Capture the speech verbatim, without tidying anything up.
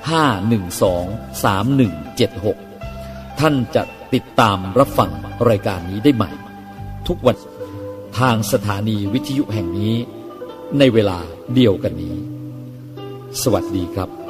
ห้า หนึ่ง สอง สาม หนึ่ง เจ็ด หกท่านจะติดตามรับฟังรายการนี้ได้ใหม่ทุกวันทางสถานีวิทยุแห่งนี้ในเวลาเดียวกันนี้สวัสดีครับ